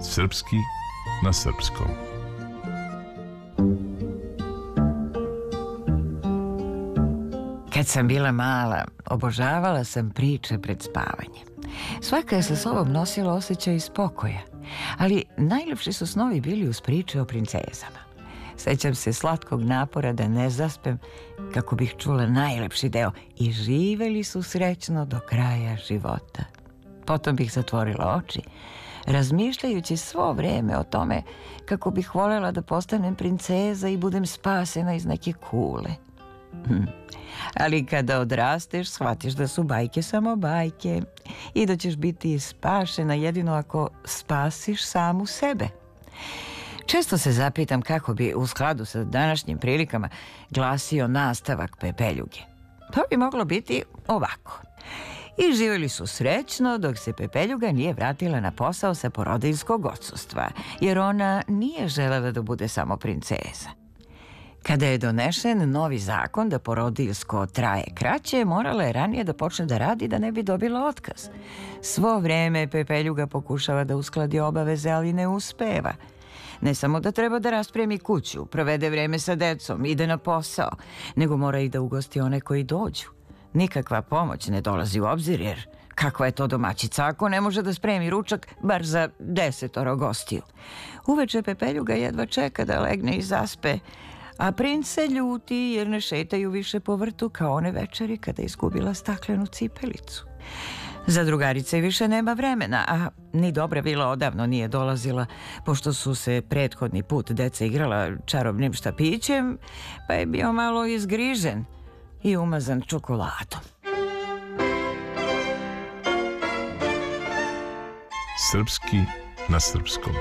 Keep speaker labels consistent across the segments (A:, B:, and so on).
A: Srpski na srpskom.
B: Kad sam bila mala, obožavala sam priče pred spavanje. Svaka je sa sobom nosila osjećaj spokoja, ali najljepši su snovi bili uz priče o princezama. Sećam se slatkog napora da ne zaspem kako bih čula najlepši deo i živeli su srećno do kraja života. Potom bih zatvorila oči, razmišljajući svo vreme o tome kako bih voljela da postanem princeza i budem spasena iz neke kule. Ali kada odrasteš, shvatiš da su bajke samo bajke i da ćeš biti spašena jedino ako spasiš samu sebe. Često se zapitam kako bi u skladu sa današnjim prilikama glasio nastavak Pepeljuge. To bi moglo biti ovako. I živjeli su srećno dok se Pepeljuga nije vratila na posao sa porodiljskog odsustva, jer ona nije želela da bude samo princeza. Kada je donešen novi zakon da porodiljsko traje kraće, morala je ranije da počne da radi da ne bi dobila otkaz. Svo vreme Pepeljuga pokušava da uskladi obaveze, ali ne uspeva. Ne samo da treba da raspremi kuću, provede vreme sa decom, ide na posao, nego mora i da ugosti one koji dođu. Nikakva pomoć ne dolazi u obzir, jer kakva je to domaćica ako ne može da spremi ručak bar za 10 gostiju. Uveče Pepeljuga jedva čeka da legne i zaspe, a princ se ljuti jer ne šetaju više po vrtu kao one večeri kada je izgubila staklenu cipelicu. Za drugarice više nema vremena, a ni dobra vila odavno nije dolazila, pošto su se prethodni put deca igrala čarobnim štapićem, pa je bio malo izgrižen i umazan čokoladom.
A: Srpski na srpskom.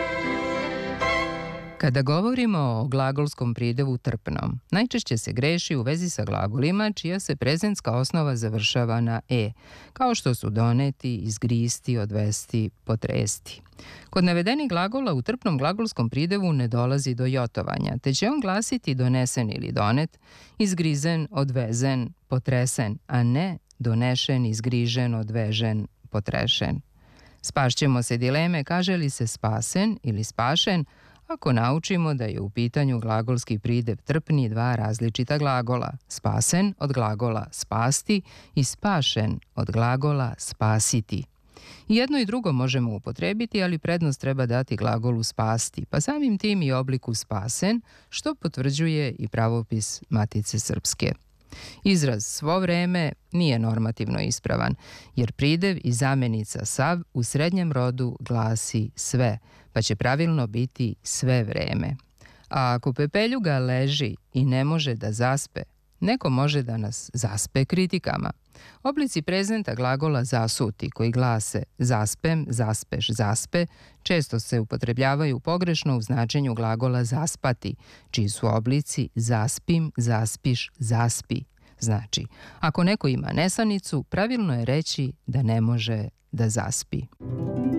C: Kada govorimo o glagolskom pridevu trpnom, najčešće se greši u vezi sa glagolima čija se prezentska osnova završava na e, kao što su doneti, izgristi, odvesti, potresti. Kod navedenih glagola u trpnom glagolskom pridevu ne dolazi do jotovanja, te će on glasiti donesen ili donet, izgrizen, odvezen, potresen, a ne donešen, izgrižen, odvežen, potrešen. Spašćemo se dileme kaže li se spasen ili spašen, ako naučimo da je u pitanju glagolski pridev trpni dva različita glagola, spasen od glagola spasti i spašen od glagola spasiti. I jedno i drugo možemo upotrebiti, ali prednost treba dati glagolu spasti, pa samim tim i obliku spasen, što potvrđuje i pravopis Matice Srpske. Izraz svo vreme nije normativno ispravan, jer pridev i zamenica sav u srednjem rodu glasi sve, pa će pravilno biti sve vreme. A ako Pepeljuga leži i ne može da zaspe, neko može da nas zaspe kritikama. Oblici prezenta glagola zasuti, koji glase zaspem, zaspeš, zaspe, često se upotrebljavaju pogrešno u značenju glagola zaspati, čiji su oblici zaspim, zaspiš, zaspi. Znači, ako neko ima nesanicu, pravilno je reći da ne može da zaspi.